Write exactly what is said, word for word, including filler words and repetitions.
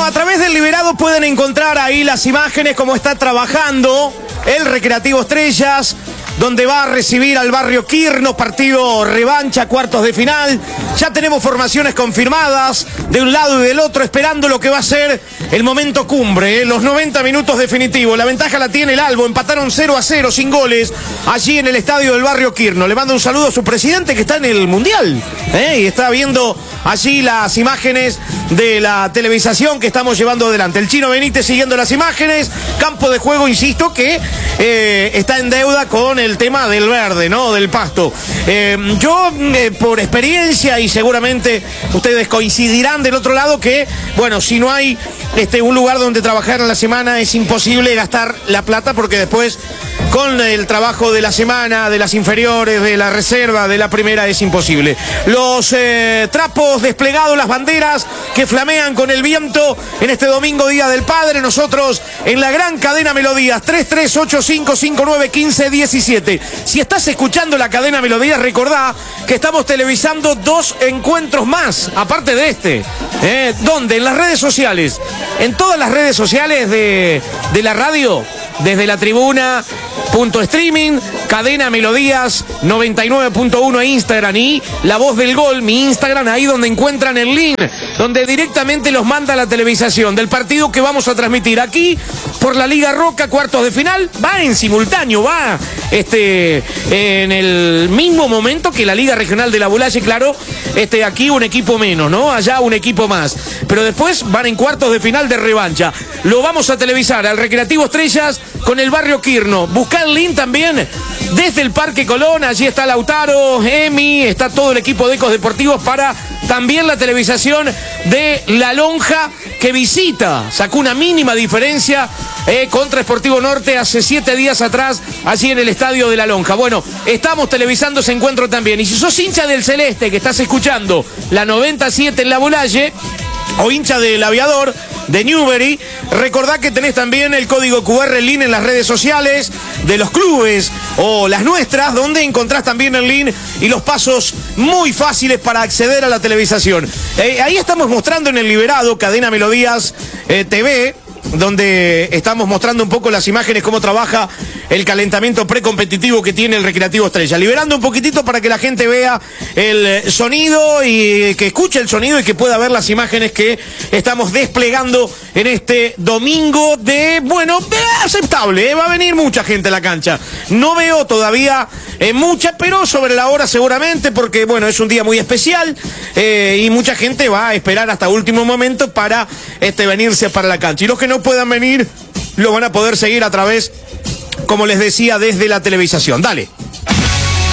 a través del Liberado pueden encontrar ahí las imágenes, cómo está trabajando el Recreativo Estrellas, donde va a recibir al Barrio Quirno, partido revancha, cuartos de final. Ya tenemos formaciones confirmadas de un lado y del otro, esperando lo que va a ser el momento cumbre, ¿eh? Los noventa minutos definitivos. La ventaja la tiene el Albo, empataron cero a cero sin goles allí en el estadio del Barrio Quirno. Le mando un saludo a su presidente que está en el Mundial, ¿eh? Y está viendo allí las imágenes de la televisación que estamos llevando adelante. El Chino Benítez siguiendo las imágenes, campo de juego, insisto, que eh, está en deuda con el tema del verde, ¿no? Del pasto. Eh, yo, eh, por experiencia, y seguramente ustedes coincidirán del otro lado, que, bueno, si no hay este, un lugar donde trabajar en la semana, es imposible gastar la plata, porque después, con el trabajo de la semana, de las inferiores, de la reserva, de la primera, es imposible. Los eh, trapos desplegados, las banderas que flamean con el viento en este domingo, Día del Padre. Nosotros en la gran cadena Melodías, tres tres ocho cinco cinco nueve uno cinco uno siete. Si estás escuchando la cadena Melodías, recordá que estamos televisando dos encuentros más, aparte de este. ¿Eh? ¿Dónde? En las redes sociales. En todas las redes sociales de, de la radio, desde la tribuna, punto streaming, cadena Melodías noventa y nueve punto uno Instagram, y La Voz del Gol, mi Instagram, ahí donde encuentran el link, donde directamente los manda la televisación del partido que vamos a transmitir aquí por la Liga Roca, cuartos de final. Va en simultáneo, va este en el mismo momento que la Liga Regional de La Bulaye, claro, este aquí un equipo menos, ¿no? Allá un equipo más. Pero después van en cuartos de final de revancha. Lo vamos a televisar al Recreativo Estrellas con el Barrio Quirno. Buscar el link también desde el Parque Colón. Allí está Lautaro, Emi, está todo el equipo de Ecos Deportivos para también la televisación de La Lonja, que visita, sacó una mínima diferencia eh, contra Sportivo Norte hace siete días atrás, allí en el estadio de La Lonja. Bueno, estamos televisando ese encuentro también. Y si sos hincha del Celeste, que estás escuchando la noventa y siete en La Bulaye, o hincha del Aviador, de Newbery, recordá que tenés también el código Q R link en las redes sociales de los clubes o las nuestras, donde encontrás también el link y los pasos muy fáciles para acceder a la televisación. Eh, ahí estamos mostrando en el Liberado, Cadena Melodías eh, T V, donde estamos mostrando un poco las imágenes, cómo trabaja el calentamiento precompetitivo que tiene el Recreativo Estrella. Liberando un poquitito para que la gente vea el sonido y que escuche el sonido y que pueda ver las imágenes que estamos desplegando en este domingo de, bueno, aceptable, ¿eh? Va a venir mucha gente a la cancha. No veo todavía eh, mucha, pero sobre la hora seguramente, porque, bueno, es un día muy especial eh, y mucha gente va a esperar hasta último momento para este, venirse para la cancha. Y los que no puedan venir, lo van a poder seguir a través, como les decía, desde la televisación. Dale.